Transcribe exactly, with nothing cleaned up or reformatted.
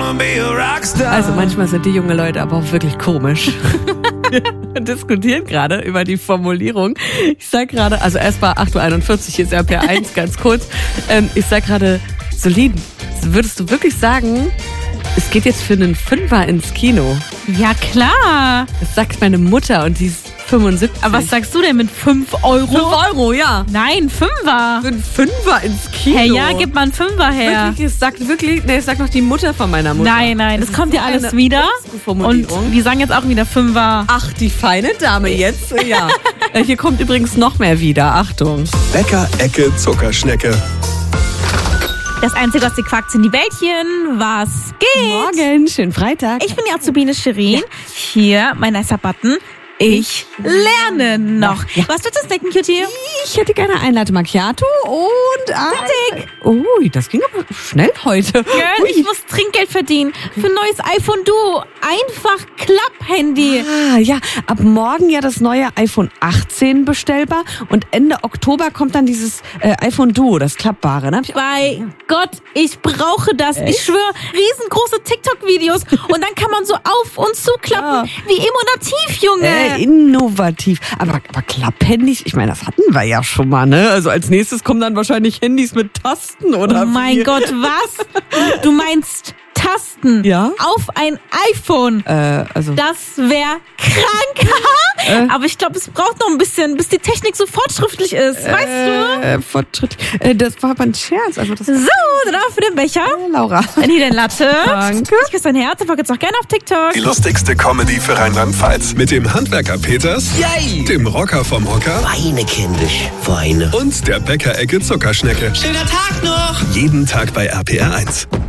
Also manchmal sind die jungen Leute aber auch wirklich komisch. Wir diskutieren gerade über die Formulierung. Ich sag gerade, also erst mal acht Uhr einundvierzig, hier ist R P R eins, ganz kurz. Ähm, ich sag gerade, Solin, würdest du wirklich sagen, es geht jetzt für einen Fünfer ins Kino? Ja, klar. Das sagt meine Mutter und die ist fünfundsiebzig. Aber was sagst du denn mit fünf Euro? fünf Euro, ja. Nein, Fünfer. Für einen Fünfer ins Kino? Hey, ja, gib mal einen Fünfer her. Wirklich, es sagt wirklich, nee, es sagt noch die Mutter von meiner Mutter. Nein, nein, das, das kommt ja alles eine wieder. Und wir sagen jetzt auch wieder Fünfer. Ach, die feine Dame jetzt, ja. Hier kommt übrigens noch mehr wieder, Achtung. Bäcker Ecke Zuckerschnecke. Das Einzige, was sie quackt, sind die Bällchen. Was geht? Morgen, schönen Freitag. Ich bin die Azubine Shirin. Ja. Hier, mein nicer Button. Ich lerne noch. Ja. Was willst du snacken, Cutie? Ich hätte gerne ein Latte Macchiato und ein... Ui, das ging aber schnell heute. Girl, Ui. Ich muss Trinkgeld verdienen. Okay. Für ein neues iPhone Duo. Einfach Klapp-Handy. Ah, ja. Ab morgen ja das neue iPhone achtzehn bestellbar. Und Ende Oktober kommt dann dieses äh, iPhone Duo, das klappbare. Ne? Bei Gott, ich brauche das. Echt? Ich schwöre, riesengroße TikTok-Videos. Und dann kann man so auf und zuklappen. Ja. Wie emotiv, Junge. Äh, innovativ. Aber, aber Klapphandys, ich meine, das hatten wir ja schon mal, ne? Also als nächstes kommen dann wahrscheinlich Handys mit Tasten, oder? Oh mein wie? Gott, was? Du meinst Tasten ja? auf ein iPhone? Äh, also. Das wäre krank. Äh, Aber ich glaube, es braucht noch ein bisschen, bis die Technik so fortschrittlich ist, äh, weißt du? Äh, fortschrittlich. Äh, das war aber ein Scherz. Also das so, dann auch für den Becher. Äh, Laura. Dann hier dein Latte. Danke. Ich küsse dein Herz, folgt jetzt auch gerne auf TikTok. Die lustigste Comedy für Rheinland-Pfalz. Mit dem Handwerker Peters, Yay. Dem Rocker vom Hocker, Weine, kindisch, Weine. Und der Bäcker Ecke Zuckerschnecke. Schöner Tag noch. Jeden Tag bei R P R eins.